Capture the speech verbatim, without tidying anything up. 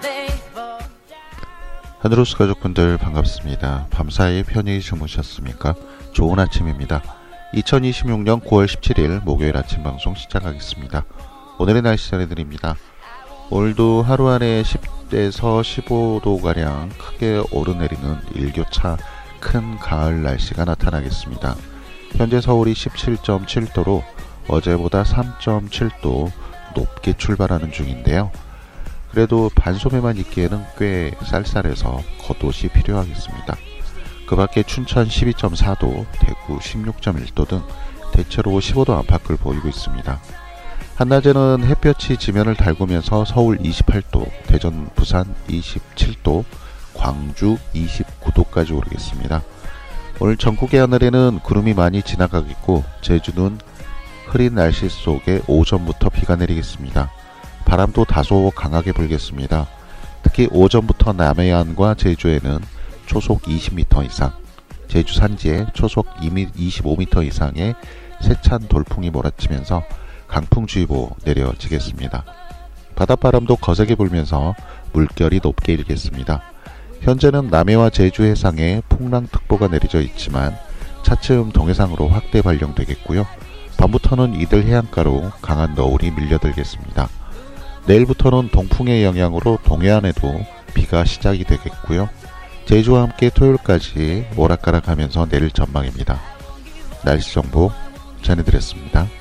하늘로스 가족분들 반갑습니다. 밤사이 편히 주무셨습니까? 좋은 아침입니다. 이천이십육 년 구월 십칠일 목요일 아침 방송 시작하겠습니다. 오늘의 날씨 전해드립니다. 오늘도 하루 안에 십대에서 십오 도가량 크게 오르내리는 일교차 큰 가을 날씨가 나타나겠습니다. 현재 서울이 십칠 점 칠 도로 어제보다 삼 점 칠 도 높게 출발하는 중인데요. 그래도 반소매만 입기에는 꽤 쌀쌀해서 겉옷이 필요하겠습니다. 그 밖에 춘천 십이 점 사 도, 대구 십육 점 일 도 등 대체로 십오 도 안팎을 보이고 있습니다. 한낮에는 햇볕이 지면을 달구면서 서울 이십팔 도, 대전, 부산 이십칠 도, 광주 이십구 도까지 오르겠습니다. 오늘 전국의 하늘에는 구름이 많이 지나가겠고 제주는 흐린 날씨 속에 오전부터 비가 내리겠습니다. 바람도 다소 강하게 불겠습니다. 특히 오전부터 남해안과 제주에는 초속 이십 미터 이상, 제주 산지에 초속 이십오 미터 이상의 세찬 돌풍이 몰아치면서 강풍주의보 내려지겠습니다. 바닷바람도 거세게 불면서 물결이 높게 일겠습니다. 현재는 남해와 제주 해상에 풍랑특보가 내려져 있지만 차츰 동해상으로 확대 발령되겠고요. 밤부터는 이들 해안가로 강한 너울이 밀려들겠습니다. 내일부터는 동풍의 영향으로 동해안에도 비가 시작이 되겠고요. 제주와 함께 토요일까지 오락가락하면서 내릴 전망입니다. 날씨 정보 전해드렸습니다.